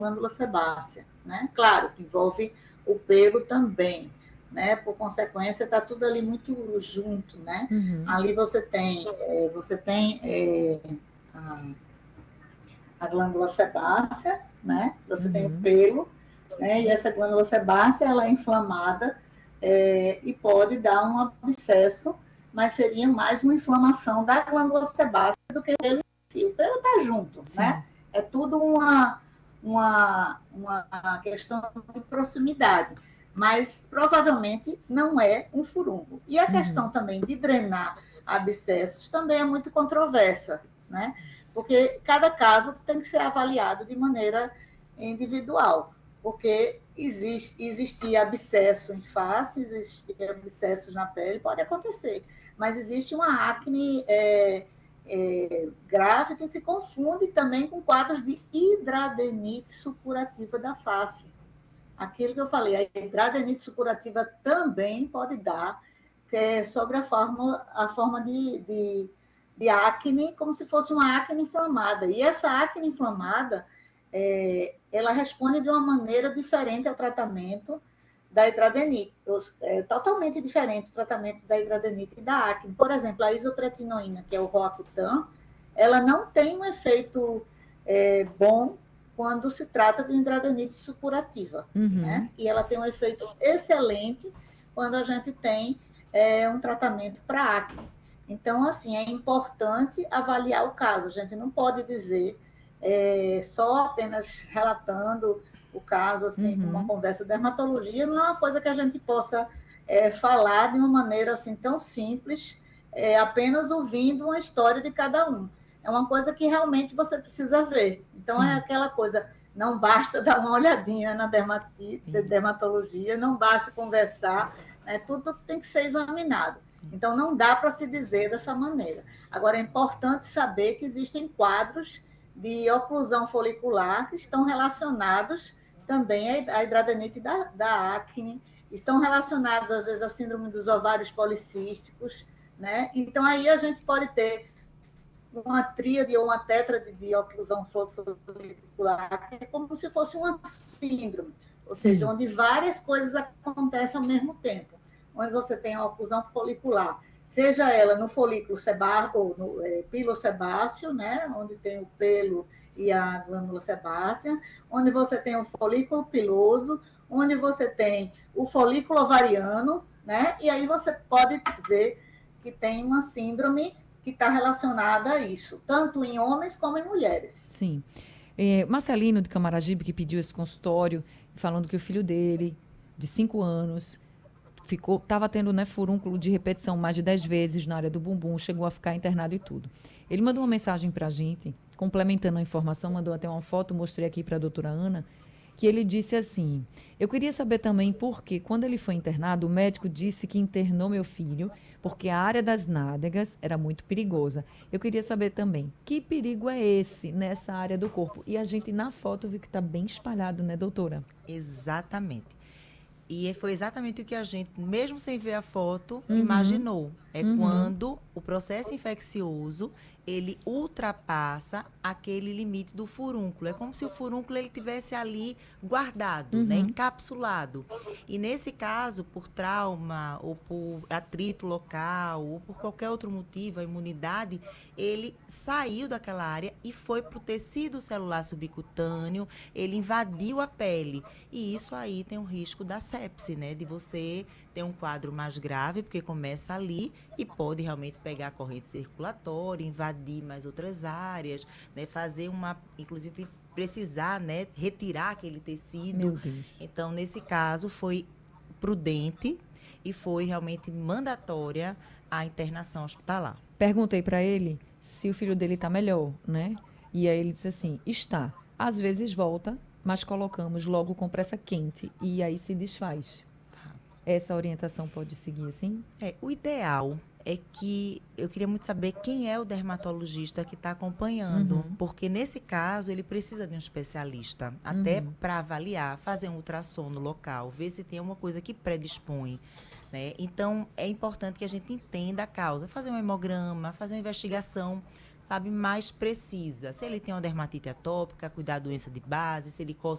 glândula sebácea, né? Claro, que envolve o pelo também, né? Por consequência, está tudo ali muito junto, né? Uhum. Ali você tem a glândula sebácea, né? Você tem o Uhum. pelo, né? E essa glândula sebácea ela é inflamada e pode dar um abscesso, mas seria mais uma inflamação da glândula sebácea do que o pelo em si. O pelo está junto, né? Sim. É tudo uma questão de proximidade, mas provavelmente não é um furúnculo. E a questão Uhum. também de drenar abscessos também é muito controversa, né? Porque cada caso tem que ser avaliado de maneira individual, porque existia abscesso em face, existia abscessos na pele, pode acontecer, mas existe uma acne grave que se confunde também com quadros de hidradenite supurativa da face. Aquilo que eu falei, a hidradenite supurativa também pode dar, que é sobre a forma de acne, como se fosse uma acne inflamada. E essa acne inflamada, ela responde de uma maneira diferente ao tratamento da hidradenite. É totalmente diferente o tratamento da hidradenite e da acne. Por exemplo, a isotretinoína, que é o Roacutan, ela não tem um efeito bom quando se trata de hidradenite supurativa, Uhum. né? E ela tem um efeito excelente quando a gente tem um tratamento para acne. Então, assim, é importante avaliar o caso. A gente não pode dizer só apenas relatando o caso, assim, como uma Uhum. conversa. Dermatologia não é uma coisa que a gente possa falar de uma maneira assim tão simples, apenas ouvindo uma história de cada um. É uma coisa que realmente você precisa ver. Então, é Sim. aquela coisa, não basta dar uma olhadinha na Isso. dermatologia, não basta conversar, né? Tudo tem que ser examinado. Então, não dá para se dizer dessa maneira. Agora, é importante saber que existem quadros de oclusão folicular que estão relacionados também à hidradenite da acne, estão relacionados, às vezes, à síndrome dos ovários policísticos, né? Então, aí a gente pode ter uma tríade ou uma tétrade de oclusão folicular, que é como se fosse uma síndrome, ou seja, Sim. onde várias coisas acontecem ao mesmo tempo, onde você tem a oclusão folicular, seja ela no folículo sebáceo, ou no pilosebáceo, né, onde tem o pelo e a glândula sebácea, onde você tem o folículo piloso, onde você tem o folículo ovariano, né, e aí você pode ver que tem uma síndrome que está relacionada a isso, tanto em homens como em mulheres. Sim. Marcelino de Camaragibe, que pediu esse consultório, falando que o filho dele, de 5 anos, estava tendo, né, furúnculo de repetição mais de 10 vezes na área do bumbum, chegou a ficar internado e tudo. Ele mandou uma mensagem para a gente, complementando a informação, mandou até uma foto, mostrei aqui para a doutora Ana, que ele disse assim: eu queria saber também por que, quando ele foi internado, o médico disse que internou meu filho porque a área das nádegas era muito perigosa. Eu queria saber também, que perigo é esse nessa área do corpo? E a gente na foto viu que está bem espalhado, né, doutora? Exatamente. E foi exatamente o que a gente, mesmo sem ver a foto, Uhum, imaginou. É uhum, quando o processo infeccioso ele ultrapassa aquele limite do furúnculo. É como se o furúnculo ele tivesse ali guardado, né, uhum. encapsulado. E nesse caso, por trauma ou por atrito local ou por qualquer outro motivo, a imunidade, ele saiu daquela área e foi para o tecido celular subcutâneo, ele invadiu a pele. E isso aí tem um risco da sepse, né? De você ter um quadro mais grave, porque começa ali e pode realmente pegar a corrente circulatória, invadir mais outras áreas, né? Fazer uma, inclusive precisar, né, retirar aquele tecido. Meu Deus. Então, nesse caso, foi prudente e foi realmente mandatória a internação hospitalar. Perguntei para ele se o filho dele está melhor, né? E aí ele disse assim: está. Às vezes volta, mas colocamos logo compressa quente e aí se desfaz. Tá? Essa orientação pode seguir assim? O ideal é que eu queria muito saber quem é o dermatologista que está acompanhando, Uhum, porque nesse caso ele precisa de um especialista, até uhum. para avaliar, fazer um ultrassom no local, ver se tem alguma coisa que predispõe, né? Então é importante que a gente entenda a causa, fazer um hemograma, fazer uma investigação, sabe, mais precisa. Se ele tem uma dermatite atópica, cuidar da doença de base, se ele coça